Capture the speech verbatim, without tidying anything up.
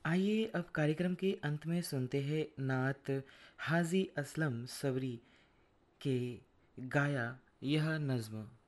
आइए अब कार्यक्रम के अंत में सुनते हैं नात हाजी असलम सवरी के गाया यह नज़्म।